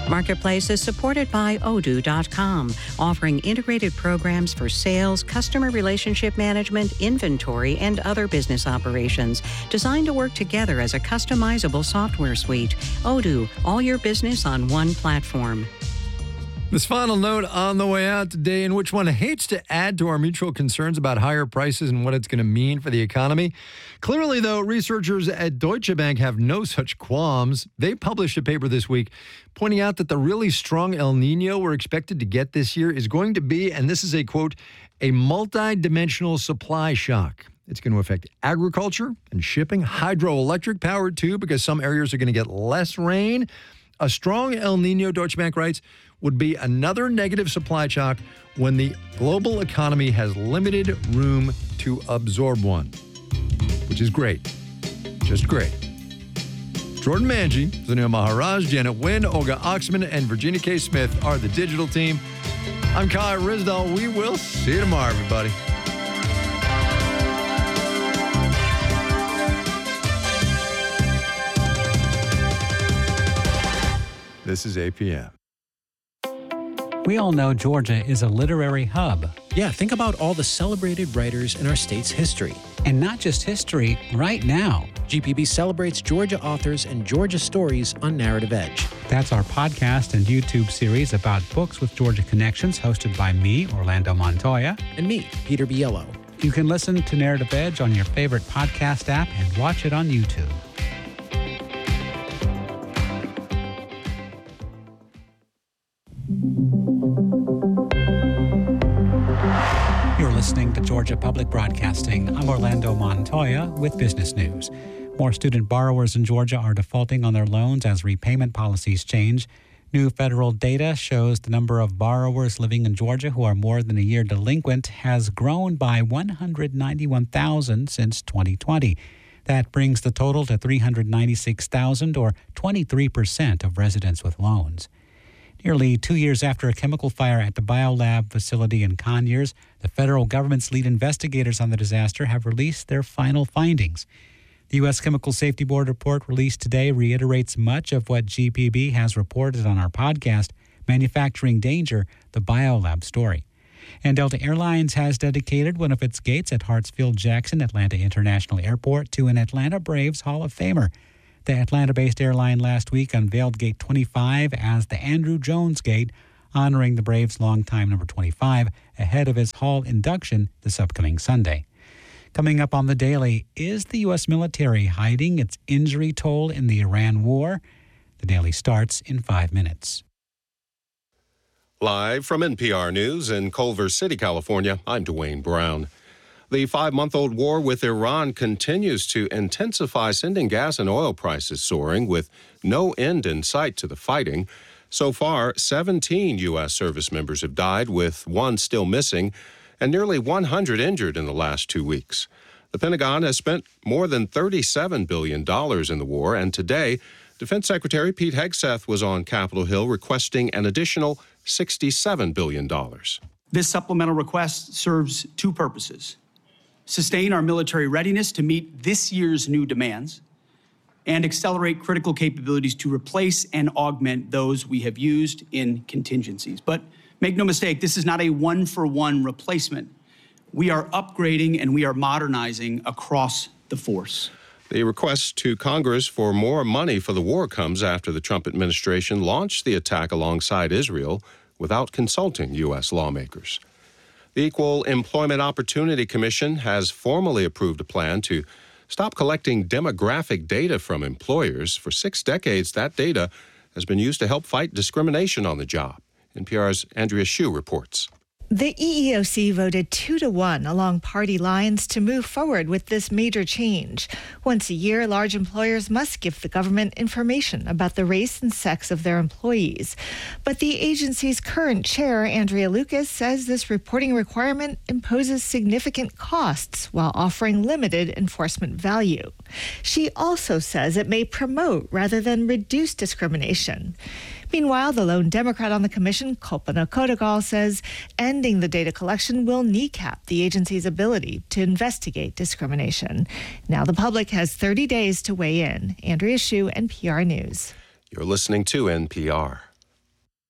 Marketplace is supported by Odoo.com, offering integrated programs for sales, customer relationship management, inventory, and other business operations, designed to work together as a customizable software suite. Odoo, all your business on one platform. This final note on the way out today, in which one hates to add to our mutual concerns about higher prices and what it's going to mean for the economy. Clearly, though, researchers at Deutsche Bank have no such qualms. They published a paper this week pointing out that the really strong El Nino we're expected to get this year is going to be, and this is a quote, a multi-dimensional supply shock. It's going to affect agriculture and shipping, hydroelectric power too, because some areas are going to get less rain. A strong El Nino, Deutsche Bank writes, would be another negative supply shock when the global economy has limited room to absorb one, which is great. Just great. Jordan Manji, Zanil Maharaj, Janet Wynn, Olga Oxman, and Virginia K. Smith are the digital team. I'm Kai Rizdal. We will see you tomorrow, everybody. This is APM. We all know Georgia is a literary hub. Yeah, think about all the celebrated writers in our state's history. And not just history, right now. GPB celebrates Georgia authors and Georgia stories on Narrative Edge. That's our podcast and YouTube series about books with Georgia connections, hosted by me, Orlando Montoya. And me, Peter Biello. You can listen to Narrative Edge on your favorite podcast app and watch it on YouTube. You're listening to Georgia Public Broadcasting. I'm Orlando Montoya with business news. More student borrowers in Georgia are defaulting on their loans as repayment policies change. New federal data shows the number of borrowers living in Georgia who are more than a year delinquent has grown by 191,000 since 2020. That brings the total to 396,000, or 23% of residents with loans. Nearly 2 years after a chemical fire at the BioLab facility in Conyers, the federal government's lead investigators on the disaster have released their final findings. The U.S. Chemical Safety Board report released today reiterates much of what GPB has reported on our podcast, Manufacturing Danger, the BioLab story. And Delta Airlines has dedicated one of its gates at Hartsfield-Jackson Atlanta International Airport to an Atlanta Braves Hall of Famer. The Atlanta-based airline last week unveiled Gate 25 as the Andrew Jones Gate, honoring the Braves' longtime number 25 ahead of his Hall induction this upcoming Sunday. Coming up on The Daily, is the U.S. military hiding its injury toll in the Iran war? The Daily starts in 5 minutes. Live from NPR News in Culver City, California, I'm Dwayne Brown. The 5-month-old war with Iran continues to intensify, sending gas and oil prices soaring with no end in sight to the fighting. So far, 17 U.S. service members have died, with one still missing, and nearly 100 injured in the last 2 weeks. The Pentagon has spent more than $37 billion in the war, and today, Defense Secretary Pete Hegseth was on Capitol Hill requesting an additional $67 billion. This supplemental request serves two purposes: sustain our military readiness to meet this year's new demands, and accelerate critical capabilities to replace and augment those we have used in contingencies. But make no mistake, this is not a one-for-one replacement. We are upgrading and we are modernizing across the force. The request to Congress for more money for the war comes after the Trump administration launched the attack alongside Israel without consulting U.S. lawmakers. The Equal Employment Opportunity Commission has formally approved a plan to stop collecting demographic data from employers. For 6 decades, that data has been used to help fight discrimination on the job. NPR's Andrea Hsu reports. The EEOC voted 2-1 along party lines to move forward with this major change. Once a year, large employers must give the government information about the race and sex of their employees. But the agency's current chair, Andrea Lucas, says this reporting requirement imposes significant costs while offering limited enforcement value. She also says it may promote rather than reduce discrimination. Meanwhile, the lone Democrat on the commission, Kalpana Kodagal, says ending the data collection will kneecap the agency's ability to investigate discrimination. Now the public has 30 days to weigh in. Andrea Hsu, NPR News. You're listening to NPR.